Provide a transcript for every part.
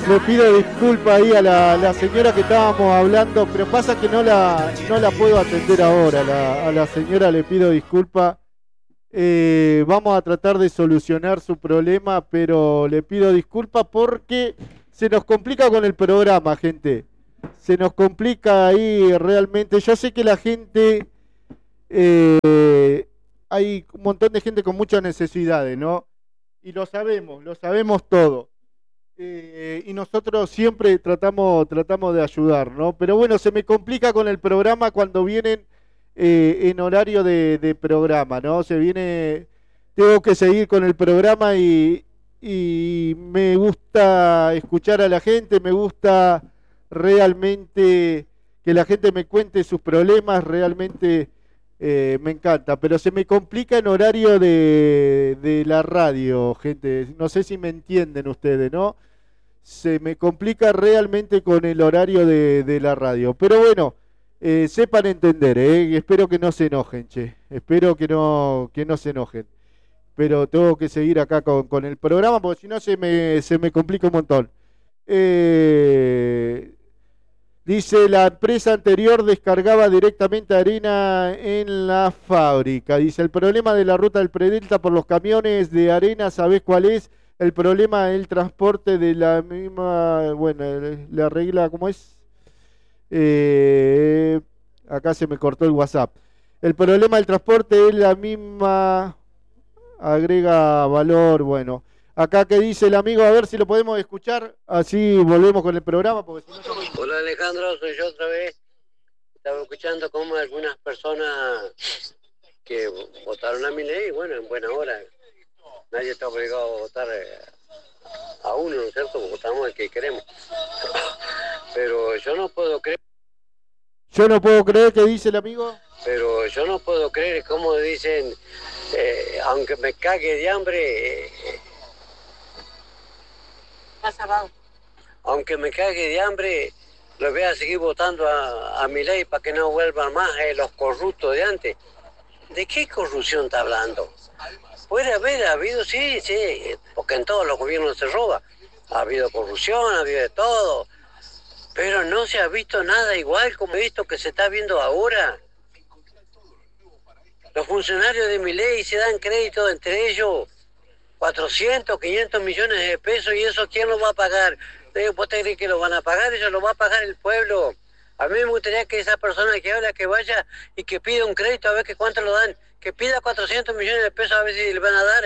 le pido disculpas ahí a la señora que estábamos hablando, pero pasa que no la puedo atender ahora. A la señora le pido disculpas. Vamos a tratar de solucionar su problema, pero le pido disculpas porque se nos complica con el programa, gente. Se nos complica ahí realmente. Yo sé que la gente, hay un montón de gente con muchas necesidades, ¿no? Y lo sabemos todo. Y nosotros siempre tratamos de ayudar, ¿no? Pero bueno, se me complica con el programa cuando vienen en horario de programa, ¿no? Tengo que seguir con el programa y me gusta escuchar a la gente, me gusta realmente que la gente me cuente sus problemas, realmente me encanta, pero se me complica en horario de la radio, gente, no sé si me entienden ustedes, ¿no? Se me complica realmente con el horario de la radio, pero bueno, sepan entender, espero que no se enojen, che, espero que no se enojen, pero tengo que seguir acá con el programa porque si no se me complica un montón. Dice, la empresa anterior descargaba directamente arena en la fábrica. Dice, el problema de la ruta del Predelta por los camiones de arena, ¿sabés cuál es? El problema del transporte de la misma, bueno, la regla, ¿cómo es? Acá se me cortó el WhatsApp. El problema del transporte es la misma, agrega valor, bueno. Acá que dice el amigo, a ver si lo podemos escuchar, así volvemos con el programa. Porque si no... Hola Alejandro, soy yo otra vez. Estaba escuchando cómo algunas personas que votaron a mi ley, bueno, en buena hora. Nadie está obligado a votar a uno, ¿no es cierto? Votamos al que queremos. Pero yo no puedo creer. Yo no puedo creer que dice el amigo. Pero yo no puedo creer cómo dicen, aunque me cague de hambre... Aunque me cague de hambre, lo voy a seguir votando a mi ley para que no vuelvan más los corruptos de antes. ¿De qué corrupción está hablando? Puede haber habido, sí, porque en todos los gobiernos se roba. Ha habido corrupción, ha habido de todo. Pero no se ha visto nada igual como he visto que se está viendo ahora. Los funcionarios de mi ley se dan crédito entre ellos. 400, 500 millones de pesos, ¿y eso quién lo va a pagar? ¿Vos te crees que lo van a pagar? Eso lo va a pagar el pueblo. A mí me gustaría que esa persona que habla, que vaya y que pida un crédito a ver que cuánto lo dan. Que pida 400 millones de pesos a ver si le van a dar.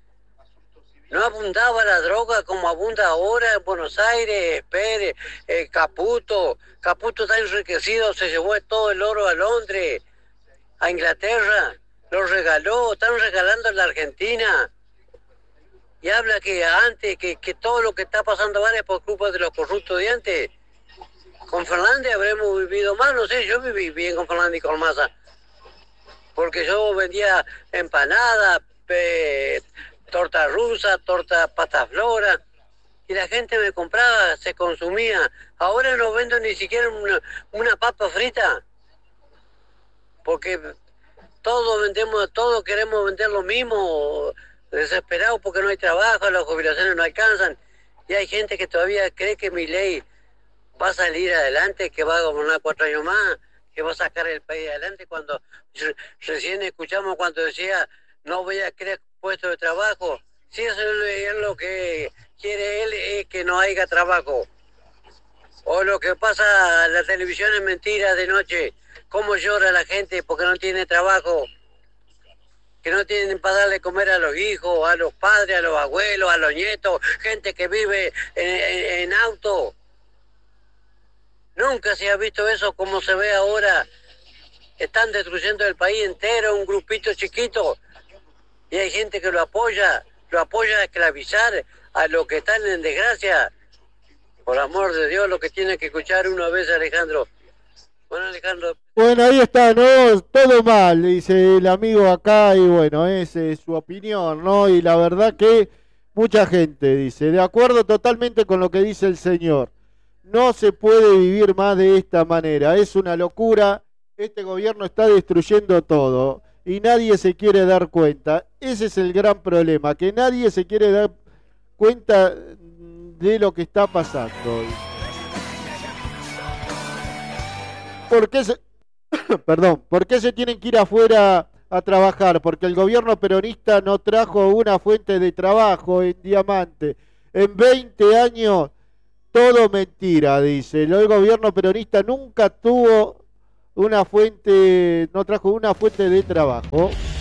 No abundaba la droga como abunda ahora en Buenos Aires, Pérez, Caputo. Caputo está enriquecido, se llevó todo el oro a Londres, a Inglaterra. Lo regaló, están regalando en la Argentina. Y habla que antes, que todo lo que está pasando ahora es por culpa de los corruptos de antes. Con Fernández habremos vivido más, no sé, yo viví bien con Fernández y con Massa. Porque yo vendía empanadas, torta rusa, torta pataflora, y la gente me compraba, se consumía. Ahora no vendo ni siquiera una papa frita, porque todos queremos vender lo mismo, desesperados porque no hay trabajo, las jubilaciones no alcanzan, y hay gente que todavía cree que mi ley va a salir adelante, que va a gobernar 4 años más, que va a sacar el país adelante, cuando recién escuchamos cuando decía no voy a crear puestos de trabajo. Si eso es lo que quiere él, es que no haya trabajo. O lo que pasa en la televisión es mentira de noche, cómo llora la gente porque no tiene trabajo, que no tienen para darle comer a los hijos, a los padres, a los abuelos, a los nietos, gente que vive en auto. Nunca se ha visto eso como se ve ahora. Están destruyendo el país entero, un grupito chiquito, y hay gente que lo apoya a esclavizar a los que están en desgracia. Por amor de Dios, lo que tiene que escuchar uno a veces, Alejandro. Bueno, Alejandro. Bueno, ahí está, ¿no? Todo mal, dice el amigo acá, y bueno, es su opinión, ¿no? Y la verdad que mucha gente dice, de acuerdo totalmente con lo que dice el señor, no se puede vivir más de esta manera, es una locura, este gobierno está destruyendo todo y nadie se quiere dar cuenta. Ese es el gran problema, que nadie se quiere dar cuenta de lo que está pasando. ¿Por qué se, perdón, por qué se tienen que ir afuera a trabajar? Porque el gobierno peronista no trajo una fuente de trabajo en Diamante. En 20 años, todo mentira, dice. El gobierno peronista nunca tuvo una fuente, no trajo una fuente de trabajo.